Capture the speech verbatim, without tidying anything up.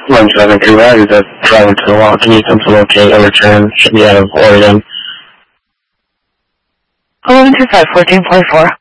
one seven two, Roger, the driver to Milwaukee, come to locate a return, should be out of Oregon. eleven two five, fourteen forty-four.